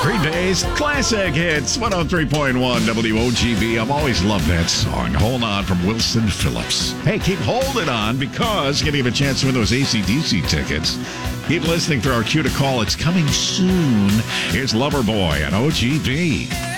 Green Day's classic hits, 103.1 WOGB. I've always loved that song. Hold On from Wilson Phillips. Hey, keep holding on because you're going to give a chance to win those AC/DC tickets. Keep listening for our cue to call. It's coming soon. Here's Loverboy on OGB.